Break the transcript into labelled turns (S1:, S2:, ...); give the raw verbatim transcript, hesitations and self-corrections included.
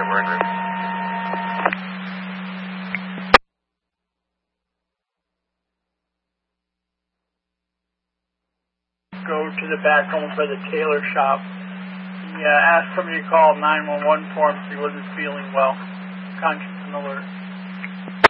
S1: emergency.
S2: Go to the back home by the tailor shop. He uh, asked somebody to call nine one one for him because he wasn't feeling well. Conscious and alert.